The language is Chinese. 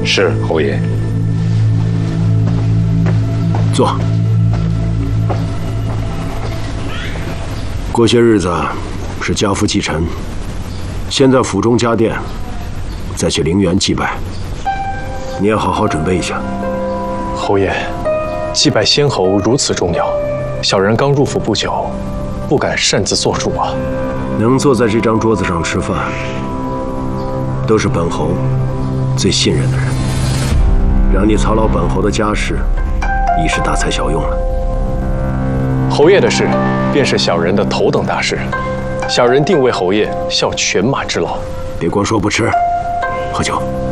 是侯爷。 坐。过些日子是家父继承，先在府中加殿，再去陵园祭拜。你也好好准备一下。 侯爷，祭拜先侯如此重要，小人刚入府不久，不敢擅自做主啊。 能坐在这张桌子上吃饭，都是本侯最信任的人。让你操劳本侯的家事，已是大材小用了。 侯爷的事，便是小人的头等大事。小人定为侯爷效犬马之劳。 别光说不吃，喝酒。